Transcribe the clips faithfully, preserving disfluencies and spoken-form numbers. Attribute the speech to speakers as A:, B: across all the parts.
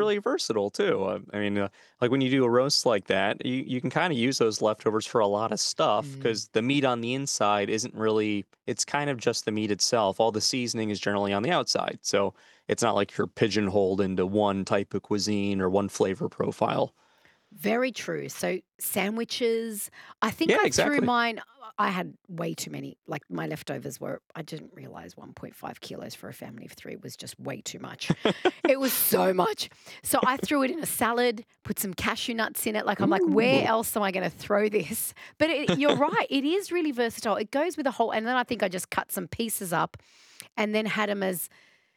A: Mm.
B: really versatile too. Uh, I mean, uh, like when you do a roast like that, you, you can kind of use those leftovers for a lot of stuff
A: Mm.
B: because the meat on the inside isn't really, it's kind of just the meat itself. All the seasoning is generally on the outside. So it's not like you're pigeonholed into one type of cuisine or one flavor profile.
A: Very true. So sandwiches, I think
B: Yeah,
A: I threw
B: exactly.
A: mine I had way too many. Like my leftovers were I didn't realize one point five kilos for a family of three was just way too much. It was so much. So I threw it in a salad, put some cashew nuts in it. Like I'm like, where
B: Ooh.
A: else am I going to throw this? But it, you're right. It is really versatile. It goes with a whole. And then I think I just cut some pieces up and then had them as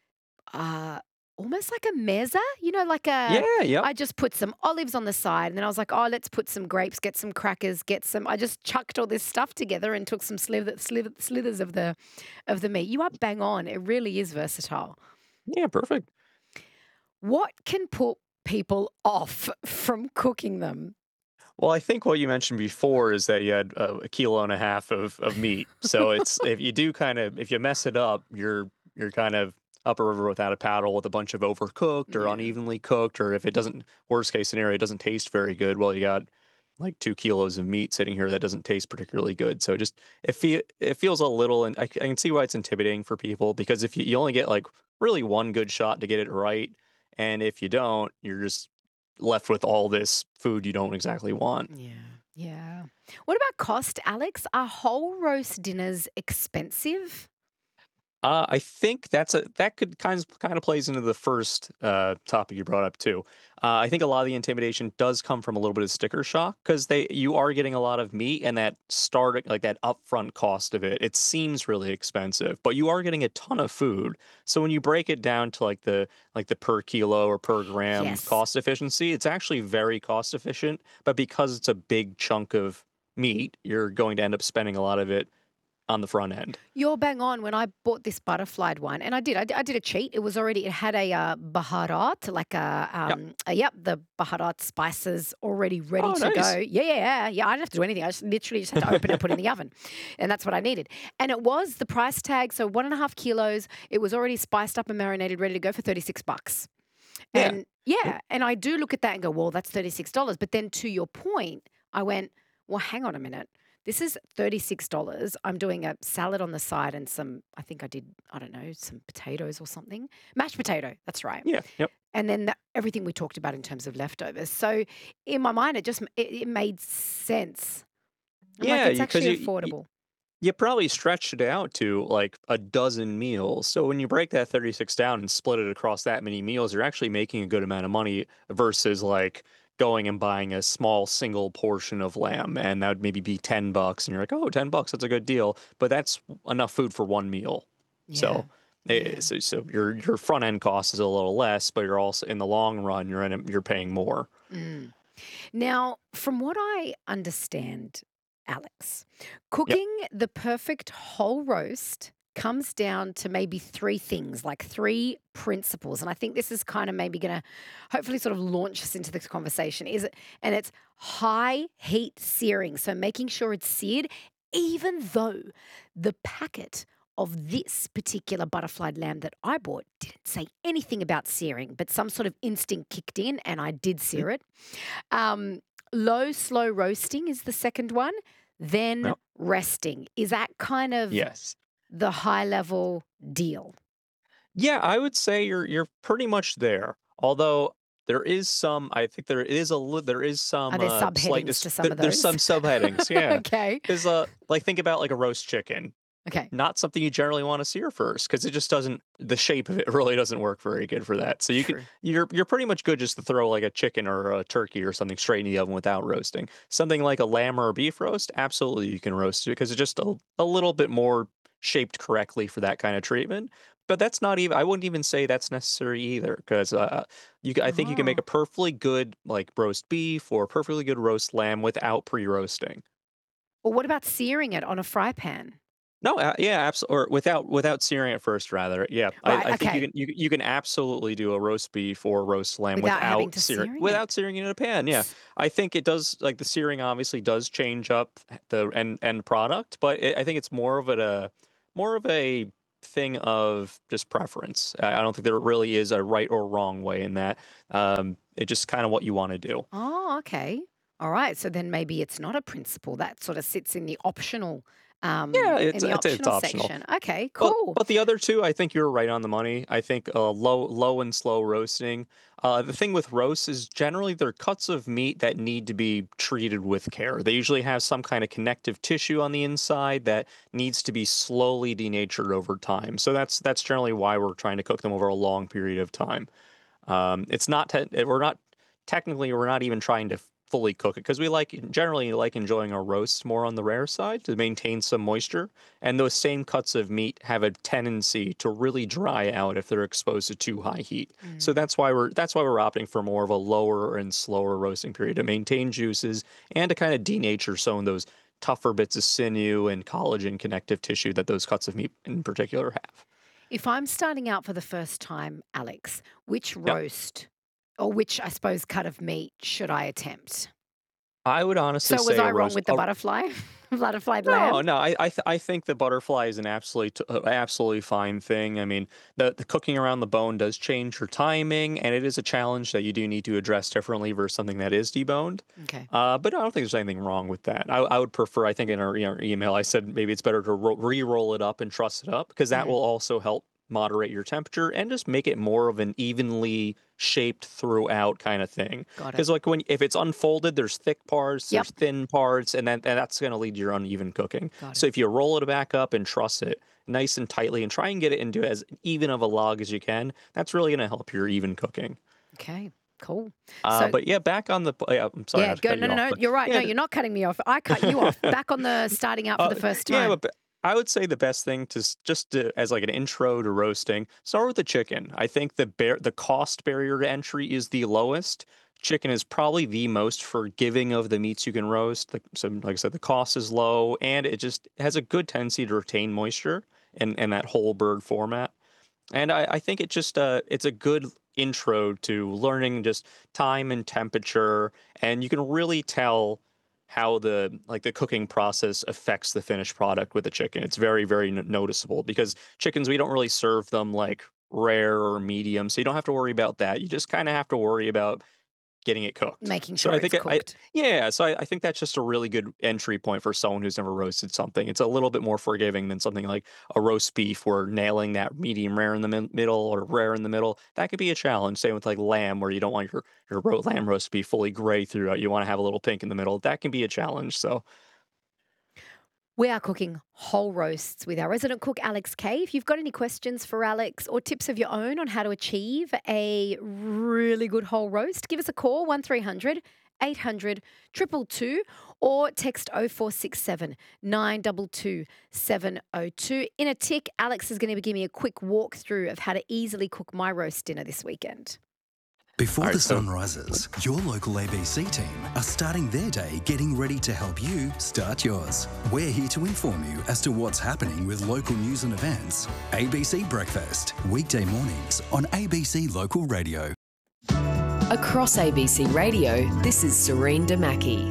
A: uh, almost like a mezza, you know, like a
B: Yeah, yep.
A: I just put some olives on the side, and then I was like, "Oh, let's put some grapes, get some crackers, get some." I just chucked all this stuff together and took some slither, slither, slithers of the of the meat. You are bang on. It really is versatile.
B: Yeah, perfect.
A: What can put people off from cooking them?
B: Well, I think what you mentioned before is that you had a, a kilo and a half of, of meat. So it's if you do kind of if you mess it up, you're you're kind of up a river without a paddle with a bunch of overcooked or
A: Yeah.
B: unevenly cooked, or if it doesn't worst case scenario, it doesn't taste very good. Well, you got like two kilos of meat sitting here that doesn't taste particularly good. So it just it feel it feels a little, and I, c- I can see why it's intimidating for people because if you, you only get like really one good shot to get it right, and if you don't, you're just left with all this food you don't exactly want.
A: Yeah. Yeah. What about cost, Alex? Are whole roast dinners expensive?
B: Uh, I think that's a that could kind of kind of plays into the first uh, topic you brought up too. Uh, I think a lot of the intimidation does come from a little bit of sticker shock because they you are getting a lot of meat and that start like that upfront cost of it. It seems really expensive, but you are getting a ton of food. So when you break it down to like the like the per kilo or per gram
A: Yes.
B: cost efficiency, it's actually very cost efficient. But because it's a big chunk of meat, you're going to end up spending a lot of it on the front end.
A: You're bang on. When I bought this butterflied one, and I did, I did, I did a cheat. It was already, it had a uh, baharat, like a,
B: Yeah.
A: um, a, yep, the baharat spices already ready
B: Oh,
A: to go.
B: nice.
A: Yeah, yeah, yeah. Yeah, I didn't have to do anything. I just literally just had to open it and put it in the oven. And that's what I needed. And it was the price tag. So one and a half kilos. It was already spiced up and marinated, ready to go for thirty-six bucks.
B: Yeah.
A: And
B: Yep.
A: yeah, and I do look at that and go, well, that's thirty-six dollars. But then to your point, I went, well, hang on a minute. This is thirty-six dollars. I'm doing a salad on the side and some, I think I did, I don't know, some potatoes or something. Mashed potato, that's right.
B: Yeah. Yep.
A: And then that, everything we talked about in terms of leftovers. So in my mind, it just, it, it made sense. I'm like,
B: Yeah,
A: it's
B: you because
A: actually
B: you you
A: affordable.
B: you probably stretched it out to, like, a dozen meals, so when you break that thirty-six down and split it across that many meals, you're actually making a good amount of money versus, like, going and buying a small single portion of lamb, and that would maybe be ten bucks, and you're like, "Oh, ten bucks, that's a good deal," but that's enough food for one meal.
A: Yeah.
B: So, eh,
A: Yeah.
B: so so your your front end cost is a little less, but you're also in the long run, you're in a you're paying more.
A: Mm. Now, from what I understand, Alex,
B: Yep.
A: cooking the perfect whole roast comes down to maybe three things, like three principles. And I think this is kind of maybe going to hopefully sort of launch us into this conversation. Is it? And it's high heat searing. So making sure it's seared, even though the packet of this particular butterflied lamb that I bought didn't say anything about searing, but some sort of instinct kicked in and I did
B: Mhm.
A: sear it. Um, Low, slow roasting is the second one. Then
B: Yep.
A: resting. Is that kind of
B: Yes.
A: the high level deal?
B: Yeah, I would say you're you're pretty much there. Although there is some, I think there is a lit there is
A: Are
B: some,
A: there
B: uh, slight
A: subheadings
B: dis
A: to some
B: there
A: of
B: there's
A: those?
B: some subheadings, yeah.
A: Okay.
B: 'Cause, uh, like, think about, like, a roast chicken.
A: Okay.
B: Not something you generally wanna sear first because it just doesn't the shape of it really doesn't work very good for that. So you could
A: True.
B: you're you're pretty much good just to throw, like, a chicken or a turkey or something straight in the oven without roasting. Something like a lamb or a beef roast, absolutely you can roast it because it's just a a little bit more shaped correctly for that kinda treatment. But that's not even I wouldn't even say that's necessary either 'cause, uh, you ca I think you can make a
A: Oh.
B: perfectly good, like, roast beef or perfectly good roast lamb without pre-roasting.
A: Well, what about searing it on a fry pan?
B: No, uh, yeah, abso or without without searing it first rather, yeah. I
A: Right.
B: I think you
A: Okay.
B: can you can you can absolutely do a roast beef or roast lamb
A: Without having
B: without
A: to
B: searing
A: searing it.
B: without searing it in a pan, yeah.
A: S-
B: I think it does like, the searing obviously does change up the end end product, but it I think it's more of it a more of a thing of just preference. I I don't think there really is a right or wrong way in that. Um, it's just kind of what you want to do.
A: Oh, okay. All right. So then maybe it's not a principle. That sort of sits in the optional
B: Yeah,
A: um in
B: it's
A: the
B: it's it's
A: optional
B: optional.
A: section. Okay,
B: But
A: cool.
B: but the other two, I think you're right on the money. I think uh, low low and slow roasting. Uh, the thing with roasts is generally they're cuts of meat that need to be treated with care. They usually have some kind of connective tissue on the inside that needs to be slowly denatured over time. So that's that's generally why we're trying to cook them over a long period of time. Um, it's not te- eh, we're not technically we're not even trying to fully cook it because we like generally like enjoying our roasts more on the rare side to maintain some moisture. And those same cuts of meat have a tendency to really dry out if they're exposed to too high heat. So
A: Mm.
B: that's why we're that's why we're opting for more of a lower and slower roasting period to maintain juices and to kind of denature some of those tougher bits of sinew and collagen connective tissue that those cuts of meat in particular have.
A: If I'm starting out for the first time, Alex, which
B: Yep.
A: roast or which, I suppose, cut of meat should I attempt?
B: I would honestly
A: So was
B: say a
A: I wrong
B: roast.
A: with the butterfly? Butterfly
B: No,
A: lamb?
B: no, I I th I think the butterfly is an absolutely t uh, absolutely fine thing. I mean, the the cooking around the bone does change your timing, and it is a challenge that you do need to address differently versus something that is deboned.
A: Okay.
B: Uh, but I don't think there's anything wrong with that. I I would prefer, I think in our, e our email, I said maybe it's better to ro re-roll it up and truss it up because that
A: Mm,
B: will also help moderate your temperature and just make it more of an evenly shaped throughout kind of thing.
A: got it.
B: Because like when if it's unfolded, there's thick parts,
A: Yep,
B: there's thin parts, and then and that's going to lead to your uneven cooking.
A: got
B: So
A: it.
B: if you roll it back up and truss it nice and tightly, and try and get it into as even of a log as you can, that's really going to help your even cooking.
A: Okay, cool.
B: Uh,
A: So
B: but yeah, back on the. Yeah, I'm sorry
A: yeah,
B: not to
A: go.
B: cut
A: No,
B: you
A: no,
B: off,
A: no.
B: but
A: You're right. No,
B: yeah,
A: you're not cutting me off. I cut you off. Back on the starting out for
B: Uh,
A: the first
B: yeah,
A: time.
B: but I would say the best thing to s- just to, as like an intro to roasting, start with the chicken. I think the bar- the cost barrier to entry is the lowest. Chicken is probably the most forgiving of the meats you can roast. Like, so, like I said, the cost is low, and it just has a good tendency to retain moisture in, in that whole bird format. And I, I think it just uh, it's a good intro to learning just time and temperature, and you can really tell how the like the cooking process affects the finished product with the chicken. It's very very n- noticeable because chickens we don't really serve them like rare or medium, so you don't have to worry about that. You just kind of have to worry about getting it cooked.
A: Making
B: So
A: sure
B: I
A: it's
B: think I, I
A: cooked.
B: yeah, so I, I think that's just a really good entry point for someone who's never roasted something. It's a little bit more forgiving than something like a roast beef where nailing that medium rare in the mi- middle or rare in the middle. That could be a challenge. Same with like lamb where you don't want your your ro- lamb roast to be fully gray throughout. You want to have a little pink in the middle. That can be a challenge. So
A: We are cooking whole roasts with our resident cook, Alex Kay. If you've got any questions for Alex or tips of your own on how to achieve a really good whole roast, give us a call one three hundred eight hundred two two two or text oh four six seven nine two two seven oh two. In a tick, Alex is going to give me a quick walkthrough of how to easily cook my roast dinner this weekend.
B: all
C: Before the
B: right, so
C: sun rises, your local A B C team are starting their day getting ready to help you start yours. We're here to inform you as to what's happening with local news and events. A B C Breakfast, weekday mornings on A B C Local Radio.
D: Across A B C Radio, this is Serene Damaki.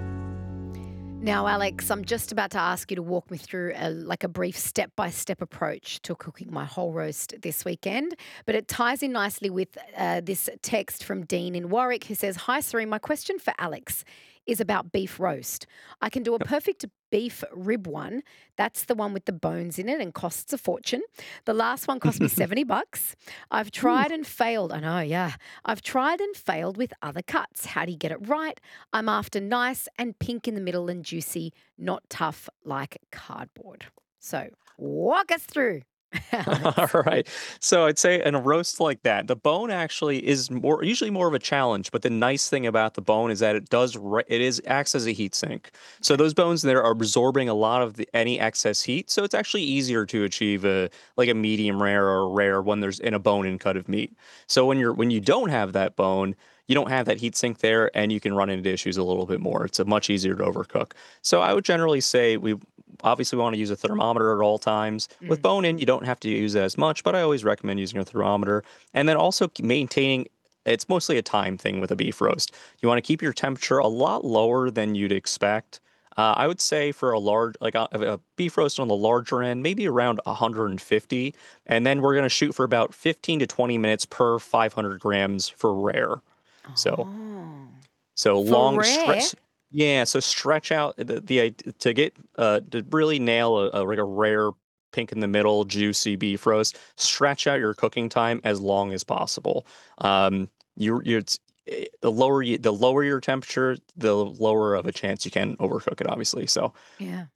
A: Now, Alex, I'm just about to ask you to walk me through a, like a brief step-by-step approach to cooking my whole roast this weekend. But it ties in nicely with uh, this text from Dean in Warwick who says, "Hi, Serene, my question for Alex is about beef roast. I can do a perfect beef rib one. That's the one with the bones in it and costs a fortune. The last one cost me seventy bucks. I've
B: Ooh.
A: tried and failed. I know, yeah. I've tried and failed with other cuts. How do you get it right? I'm after nice and pink in the middle and juicy, not tough like cardboard." So walk us through,
B: All
A: Alex.
B: right. So I'd say in a roast like that, the bone actually is more usually more of a challenge. But the nice thing about the bone is that it does re- it is acts as a heat sink. So
A: Okay.
B: those bones there are absorbing a lot of the, any excess heat. So it's actually easier to achieve a like a medium rare or a rare when there's in a bone in cut of meat. So when you're when you don't have that bone, you don't have that heat sink there, and you can run into issues a little bit more. It's a much easier to overcook. So I would generally say we obviously want to use a thermometer at all times. With
A: Mm.
B: bone in, you don't have to use it as much, but I always recommend using a thermometer. And then also k- maintaining it's mostly a time thing with a beef roast. You want to keep your temperature a lot lower than you'd expect. Uh, I would say for a large, like a, a beef roast on the larger end, maybe around one hundred fifty. And then we're going to shoot for about fifteen to twenty minutes per five hundred grams for rare. So,
A: Oh.
B: so
A: For
B: long
A: rare?
B: stretch. Yeah. So stretch out the, the id- to get, uh, to really nail a, a, like a rare pink in the middle, juicy beef roast, stretch out your cooking time as long as possible. Um, you, you, it's, eh, the lower you, the lower your temperature, the lower of a chance you can overcook it, obviously. So,
A: Yeah.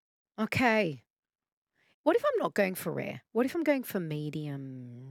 A: Okay. What if I'm not going for rare? What if I'm going for medium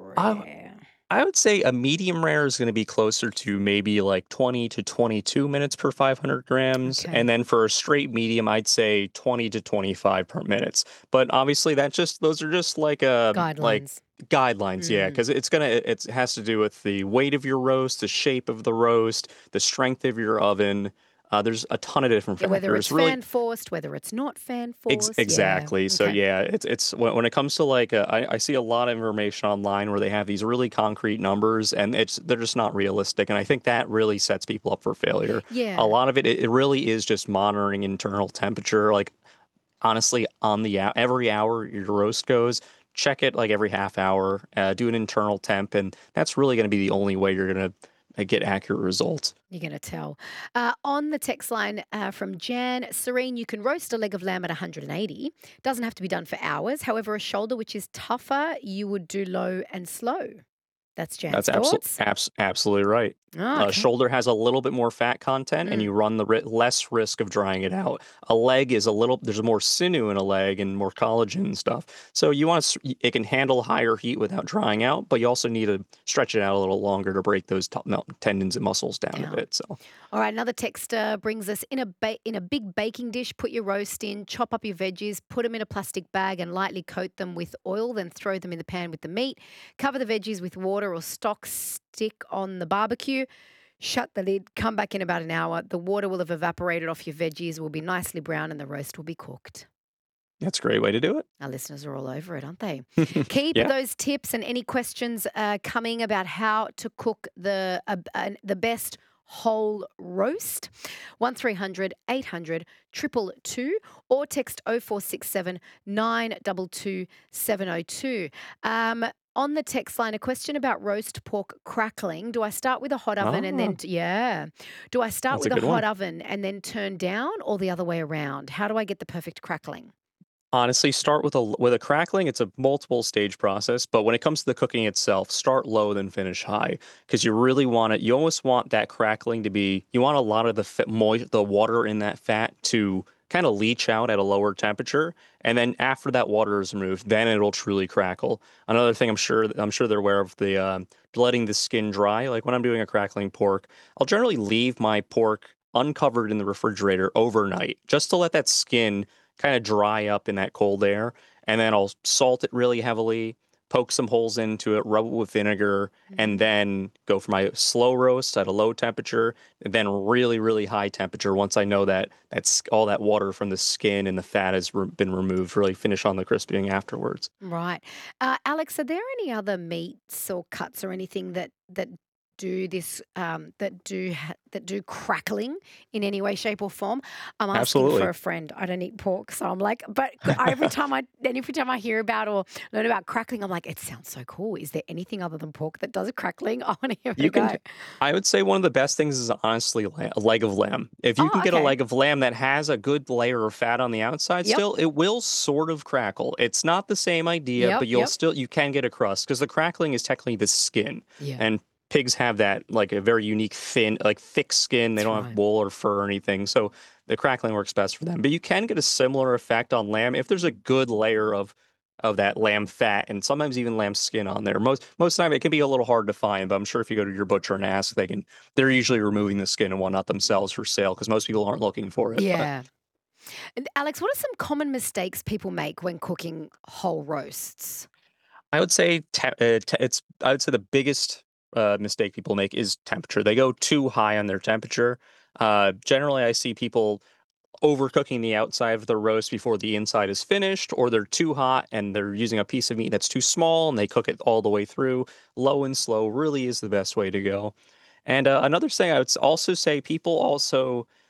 B: I
A: rare?
B: I would say a medium rare is going to be closer to maybe like twenty to twenty-two minutes per five hundred grams. And
A: Okay.
B: then for a straight medium, I'd say twenty to twenty-five per minutes. But obviously that's just, those are just like, uh, like
A: Guidelines.
B: guidelines. Yeah.
A: Mm.
B: Cause it's going to, it has to do with the weight of your roast, the shape of the roast, the strength of your oven. Uh, there's a ton of different
A: Yeah, whether
B: factors.
A: it's
B: Really,
A: fan forced, whether it's not fan
B: Ex-
A: forced. Yeah.
B: exactly. So
A: Okay.
B: yeah, it's it's when, when it comes to like uh, I, I see a lot of information online where they have these really concrete numbers and it's they're just not realistic, and I think that really sets people up for failure. A
A: Yeah.
B: lot of it it, it really is just monitoring internal temperature. Like honestly, on the hou- every hour your roast goes, check it like every half hour, uh, do an internal temp, and that's really going to be the only way you're going to get accurate results.
A: You're going to tell. Uh, on the text line uh, from Jan, Serene, you can roast a leg of lamb at one hundred eighty. Doesn't have to be done for hours. However, a shoulder, which is tougher, you would do low and slow. That's Jan's
B: That's absolutely
A: thoughts.
B: abs- absolutely right.
A: Oh,
B: Uh,
A: okay.
B: shoulder has a little bit more fat content, and
A: Mm.
B: you run the ri- less risk of drying it out. A leg is a little. There's more sinew in a leg and more collagen and stuff. So you want to. It can handle higher heat without drying out, but you also need to stretch it out a little longer to break those t- no, tendons and muscles down a
A: Down.
B: bit. So
A: All right, another text uh, brings us in a ba- in a big baking dish. Put your roast in, chop up your veggies, put them in a plastic bag, and lightly coat them with oil. Then throw them in the pan with the meat. Cover the veggies with water or stock. Stick on the barbecue. Shut the lid. Come back in about an hour. The water will have evaporated off your veggies. Will be nicely brown, and the roast will be cooked.
B: that's a great way to do
A: Our listeners are all over it, aren't they?
B: it.
A: Keep
B: Yeah.
A: those tips and any questions uh, coming about how to cook the uh, uh, the best whole roast. one three hundred eight hundred two two two or text oh four six seven nine two two seven oh two. Um, on the text line, a question about roast pork crackling. Do I start with a hot oven and
B: Ah,
A: then, yeah. Do I start
B: that's a
A: with a
B: good
A: hot
B: one.
A: oven and then turn down or the other way around? How do I get the perfect crackling?
B: Honestly, start with a with a crackling. It's a multiple stage process, but when it comes to the cooking itself, start low then finish high because you really want it. You almost want that crackling to be. You want a lot of the fa- moist, the water in that fat to kind of leach out at a lower temperature, and then after that water is removed, then it'll truly crackle. Another thing I'm sure I'm sure they're aware of the um, letting the skin dry. Like when I'm doing a crackling pork, I'll generally leave my pork uncovered in the refrigerator overnight just to let that skin kind of dry up in that cold air. And then I'll salt it really heavily, poke some holes into it, rub it with vinegar, and
A: Mm.
B: then go for my slow roast at a low temperature, and then really, really high temperature once I know that that's all that water from the skin and the fat has re- been removed, really finish on the crisping afterwards.
A: Right. Uh, Alex, are there any other meats or cuts or anything that that do this um, that do ha- that do crackling in any way, shape, or form? I'm asking for
B: Absolutely.
A: a friend. I don't eat pork, so I'm like, but c- every time I and every time I hear about or learn about crackling, I'm like, it sounds so cool. Is there anything other than pork that does crackling? I want to give it a
B: You can,
A: go.
B: I would say one of the best things is honestly la- a leg of lamb. If you
A: Oh,
B: can get a
A: okay.
B: leg of lamb that has a good layer of fat on the outside
A: Yep.
B: still, it will sort of crackle. It's not the same idea,
A: Yep.
B: but you'll
A: Yep.
B: still, you can get a crust because the crackling is technically the skin.
A: Yeah.
B: And pigs have that like a very unique thin, like thick skin. They
A: That's
B: don't have
A: right.
B: wool or fur or anything. So the crackling works best for them. But you can get a similar effect on lamb if there's a good layer of of that lamb fat and sometimes even lamb skin on there. Most most of the time it can be a little hard to find, but I'm sure if you go to your butcher and ask, they can they're usually removing the skin and whatnot themselves for sale because most people aren't looking for it. But
A: Yeah. And Alex, what are some common mistakes people make when cooking whole roasts?
B: I would say te- uh, te- it's I would say the biggest uh, mistake people make is temperature. They go too high on their temperature. Uh, generally, I see people overcooking the outside of the roast before the inside is finished, or they're too hot and they're using a piece of meat that's too small and they cook it all the way through. Low and slow really is the best way to go. And uh, another thing I would s- also say, people also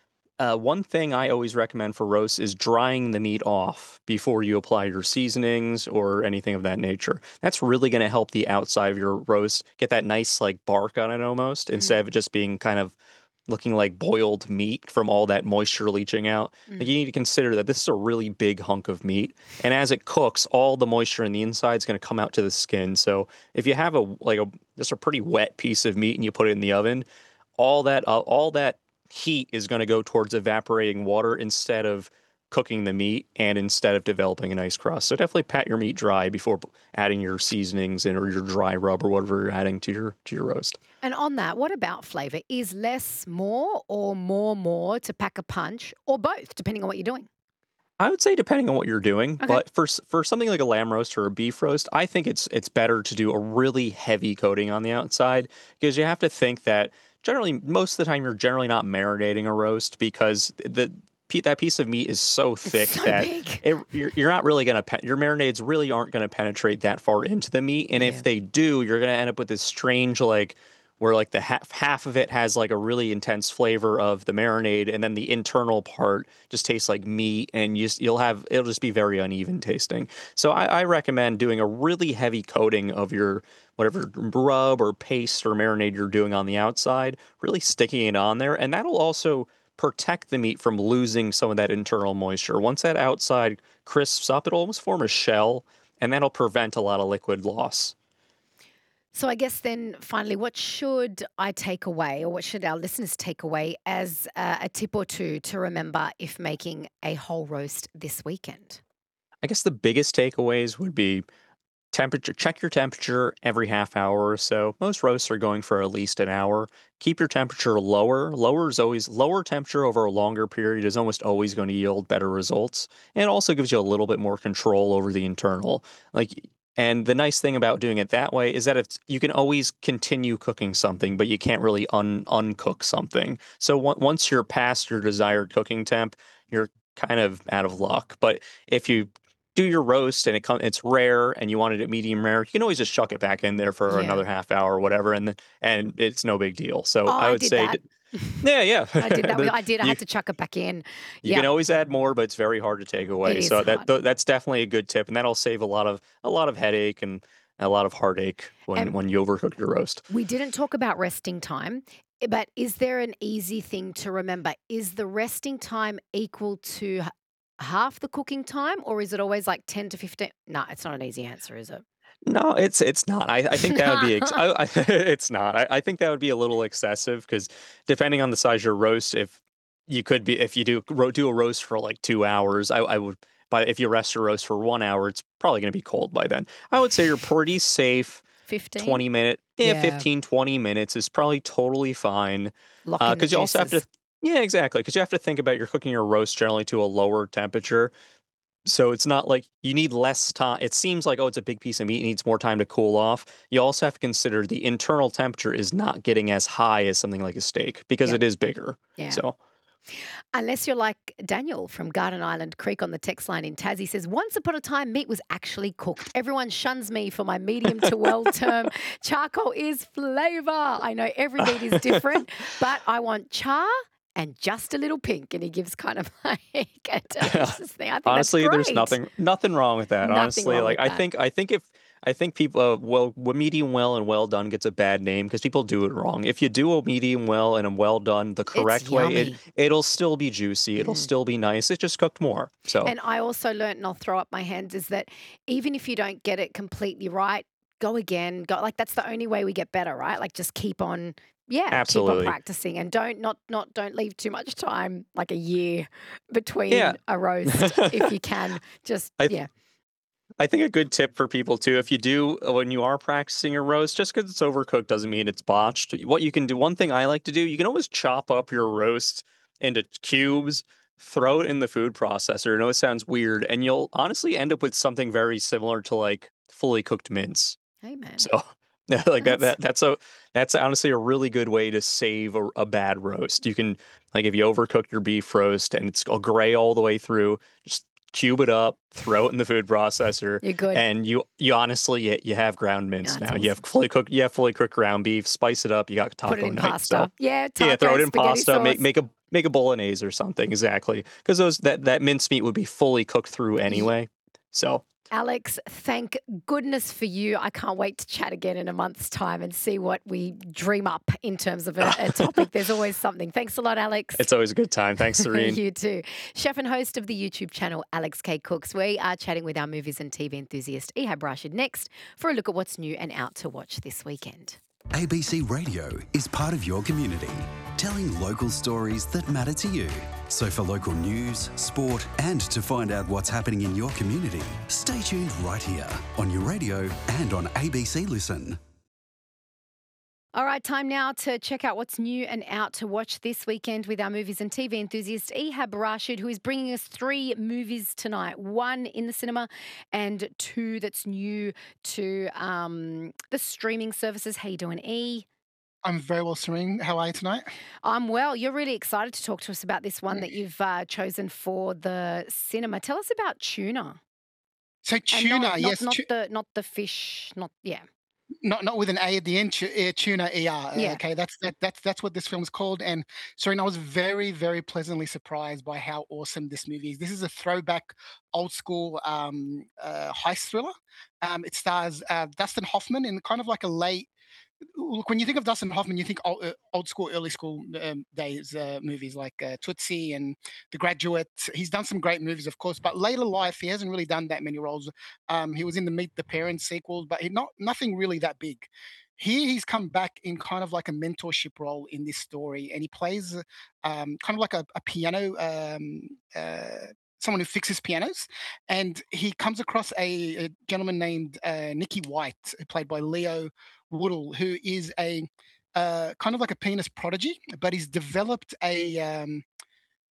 B: Uh, one thing I always recommend for roasts is drying the meat off before you apply your seasonings or anything of that nature. That's really going to help the outside of your roast get that nice like bark on it almost, instead of
A: Mm,
B: it just being kind of looking like boiled meat from all that moisture leaching out. Like
A: mm.
B: you need to consider that this is a really big hunk of meat, and as it cooks, all the moisture in the inside is going to come out to the skin. So if you have a like a just a pretty wet piece of meat and you put it in the oven, all that uh, all that heat is going to go towards evaporating water instead of cooking the meat and instead of developing a nice crust. So definitely pat your meat dry before p- adding your seasonings in or your dry rub or whatever you're adding to your to your roast.
A: And on that, what about flavour? Is less more or more more to pack a punch or both, depending on what you're doing?
B: I would say depending on what you're doing,
A: Okay.
B: but for s- for something like a lamb roast or a beef roast, I think it's it's better to do a really heavy coating on the outside, because you have to think that generally most of the time you're generally not marinating a roast, because the pe- that piece of meat is so
A: It's
B: thick
A: so
B: that
A: big.
B: it, you're, you're not really going to pe- your marinades really aren't going to penetrate that far into the meat, and
A: Yeah.
B: if they do, you're going to end up with this strange like where like the half half of it has like a really intense flavor of the marinade, and then the internal part just tastes like meat, and you just, you'll have it'll just be very uneven tasting. So I, I recommend doing a really heavy coating of your whatever rub or paste or marinade you're doing on the outside, really sticking it on there, and that'll also protect the meat from losing some of that internal moisture. Once that outside crisps up, it'll almost form a shell, and that'll prevent a lot of liquid loss.
A: So I guess then finally, what should I take away, or what should our listeners take away as uh, a tip or two to remember if making a whole roast this weekend?
B: I guess the biggest takeaways would be temperature. Check your temperature every half hour or so. Most roasts are going for at least an hour. Keep your temperature lower. Lower is always lower temperature over a longer period is almost always going to yield better results. And it also gives you a little bit more control over the internal. Like and the nice thing about doing it that way is that it's you can always continue cooking something, but you can't really un uncook something. So on- once you're past your desired cooking temp, you're kind of out of luck. But if you do your roast and it come it's rare and you wanted it medium rare, you can always just chuck it back in there for
A: Yeah.
B: another half hour or whatever, and then and it's no big deal.
A: Oh,
B: So I
A: I
B: would
A: did
B: say,
A: that.
B: d- yeah, yeah,
A: I did that. with-
B: The-
A: I did. I
B: you
A: had to chuck it back in.
B: you
A: Yeah,
B: can always add more, but it's very hard to take
A: it
B: away.
A: is
B: So that
A: hard.
B: th- that's definitely a good tip, and that'll save a lot of a lot of headache and a lot of heartache when
A: And
B: when you overcook your roast.
A: we didn't talk about resting time, eh, but is there an easy thing to remember? Is the resting time equal to h- half the cooking time, or is it always like ten to fifteen? No, it's not an easy answer, is it?
B: No, it's it's not. I, I think that would be ex- I, I, it's not. I, I think that would be a little excessive, because depending on the size of your roast, if you could be if you do ro- do a roast for like two hours, I, I would. But if you rest your roast for one hour, it's probably going to be cold by then. I would say you're pretty safe.
A: fifteen?
B: twenty minute, yeah,
A: Yeah,
B: fifteen, twenty minutes is probably totally fine.
A: lock
B: Uh,
A: in the
B: because you also have to,
A: juices.
B: yeah, exactly. Because you have to think about you're cooking your roast generally to a lower temperature. So it's not like you need less time. It seems like, oh, it's a big piece of meat, it needs more time to cool off. You also have to consider the internal temperature is not getting as high as something like a steak, because
A: Yep.
B: it is bigger.
A: Yeah.
B: So
A: Unless you're like Daniel from Garden Island Creek on the text line in Tassie says, once upon a time, meat was actually cooked. Everyone shuns me for my medium to well term. Charcoal is flavour. I know every meat is different, but I want char and just a little pink. And he gives kind of like a delicious thing. I think
B: honestly,
A: that's
B: there's
A: great.
B: nothing nothing wrong with that.
A: Nothing
B: Honestly,
A: wrong
B: like
A: with
B: I
A: that.
B: think I think if I think people uh, well w- medium well and well done gets a bad name because people do it wrong. If you do a medium well and a well done the
A: It's
B: correct way, it
A: yummy.
B: it'll still be juicy. It'll
A: Mm.
B: still be nice. It's just cooked more. So
A: And I also learnt, and I'll throw up my hands, is that even if you don't get it completely right, go again. Go like that's the only way we get better, right? Like just keep on, yeah, keep on
B: absolutely,
A: practicing, and don't not not don't leave too much time, like a year,
B: yeah.
A: between a roast if you can. Just
B: I
A: yeah,
B: I think a good tip for people too, if you do, uh, when you are practicing your roast, just because it's overcooked doesn't mean it's botched. What you can do, one thing I like to do, you can always chop up your roast into cubes, throw it in the food processor. I know it sounds weird, and you'll honestly end up with something very similar to like fully cooked mince.
A: hey man,
B: So, yeah, like that,
A: that's
B: that that's a that's honestly a really good way to save a, a bad roast. You can like if you overcook your beef roast and it's all gray all the way through, just cube it up, throw it in the food processor,
A: you're good.
B: and you you honestly you, you have ground mince
A: Yeah, that's
B: now. You have
A: awesome.
B: fully cooked you have fully cooked ground beef. Spice it up. You got
A: Put it
B: taco
A: in
B: night. So
A: pasta. Yeah,
B: yeah, throw
A: taco,
B: it in
A: spaghetti
B: pasta. Make
A: sauce.
B: make a Make a bolognese or something, exactly. Because those that that mincemeat would be fully cooked through
A: Ye
B: anyway. So
A: Alex, thank goodness for you. I can't wait to chat again in a month's time and see what we dream up in terms of a, a topic. There's always something. Thanks a lot, Alex.
B: it's always a good time. Thanks, Serene.
A: You too. Chef and host of the YouTube channel, Alex K. Cooks. We are chatting with our movies and T V enthusiast, Ehab Rashid, next for a look at what's new and out to watch this weekend.
C: A B C Radio is part of your community, telling local stories that matter to you. So for local news, sport, and to find out what's happening in your community, stay tuned right here on your radio and on A B C Listen.
A: All right, time now to check out what's new and out to watch this weekend with our movies and T V enthusiast, Ehab Rashid, who is bringing us three movies tonight. One in the cinema and two that's new to um, the streaming services. How you doing, E?
E: I'm very well, Serene. How are you tonight?
A: I'm well. You're really excited to talk to us about this one that you've uh, chosen for the cinema. Tell us about Tuna.
E: So
A: And
E: tuna,
A: not, not,
E: yes,
A: not
E: tu-
A: the not the fish, not yeah.
E: not not with an A at the end. Tu- uh, tuna, E R. uh,
A: Yeah.
E: Okay, that's that, that's that's what this film is called. And Serene, I was very very pleasantly surprised by how awesome this movie is. This is a throwback, old school um, uh, heist thriller. Um, it stars uh, Dustin Hoffman in kind of like a late. Look, when you think of Dustin Hoffman, you think old, uh, old school, early school um, days uh, movies like uh, Tootsie and The Graduate. He's done some great movies, of course, but later life he hasn't really done that many roles. Um, he was in the Meet the Parents sequels, but he not nothing really that big. Here he's come back in kind of like a mentorship role in this story, and he plays uh, um, kind of like a, a piano. Um, uh, Someone who fixes pianos, and he comes across a, a gentleman named uh, Nicky White, played by Leo Woodall, who is a uh, kind of like a penis prodigy, but he's developed a um,